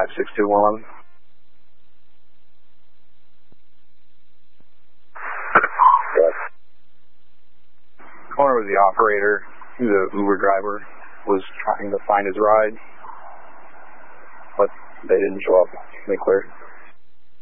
56211. Corner was the operator. The Uber driver was trying to find his ride, but they didn't show up. They cleared.